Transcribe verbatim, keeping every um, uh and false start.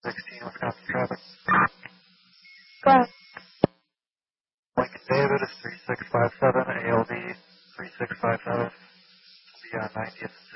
sixteen, Wisconsin traffic. Go ahead. Lincoln David is three six five seven, A L D three six five seven. Be on ninetieth.